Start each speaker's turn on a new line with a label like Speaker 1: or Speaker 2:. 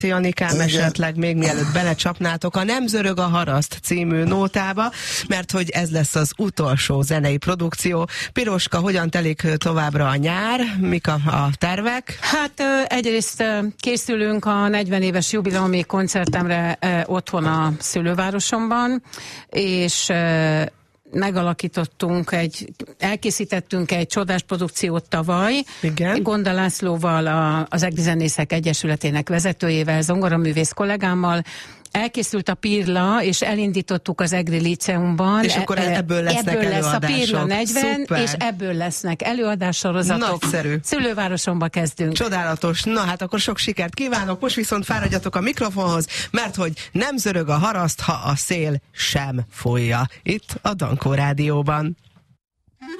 Speaker 1: Janikám, esetleg még mielőtt belecsapnátok a Nem zörög a haraszt című nótába, mert hogy ez lesz az utolsó zenei produkció. Piroska, hogyan telik továbbra a nyár? Mik a tervek?
Speaker 2: Hát egyrészt készülünk a 40 éves jubileumi koncertemre otthon a szülővárosomban, és elkészítettünk egy csodás produkciót tavaly.
Speaker 1: Igen.
Speaker 2: Gonda Lászlóval, az EGRI Zenészek Egyesületének vezetőjével, zongoraművész kollégámmal. Elkészült a Pirla, és elindítottuk az EGRI Líceumban.
Speaker 1: És akkor ebből lesznek előadások.
Speaker 2: Lesz a Pirla 40,
Speaker 1: Szuper.
Speaker 2: és ebből lesznek előadássorozatok.
Speaker 1: Nagyszerű.
Speaker 2: Szülővárosomba kezdünk.
Speaker 1: Csodálatos. Na hát akkor sok sikert kívánok. Most viszont fáradjatok a mikrofonhoz, mert hogy nem zörög a haraszt, ha a szél sem fújja. Itt a Dankó Rádióban.